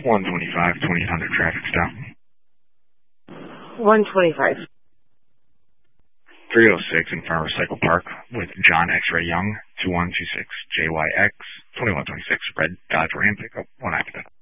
125, 2800 traffic stop. 125. 306 in Farmer Cycle Park with John X-Ray Young, 2126 JYX, 2126 Red Dodge Ram pickup, 1 accident.